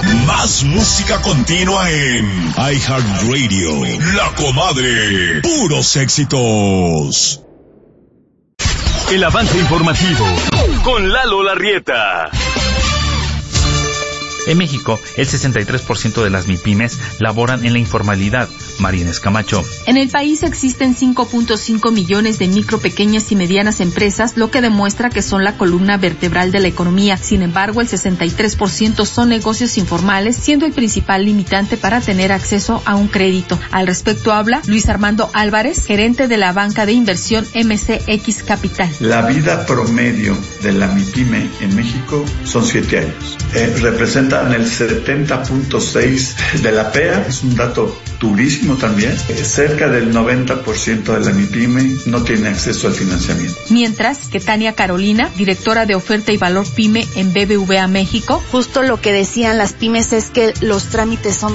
Más música continua en iHeartRadio. La Comadre. Puros éxitos. El avance informativo con Lalo Larrieta. En México, el 63% de las MIPYMES laboran en la informalidad. Marínez Camacho. En el país existen 5.5 millones de micro, pequeñas y medianas empresas, lo que demuestra que son la columna vertebral de la economía. Sin embargo, el 63% son negocios informales, siendo el principal limitante para tener acceso a un crédito. Al respecto habla Luis Armando Álvarez, gerente de la banca de inversión MCX Capital. La vida promedio de la MIPYME en México son 7 años. Representan el 70.6 de la PEA, es un dato durísimo también. Cerca del 90% de la MIPYME no tiene acceso al financiamiento. Mientras que Tania Carolina, directora de oferta y valor PYME en BBVA México, justo lo que decían las pymes es que los trámites son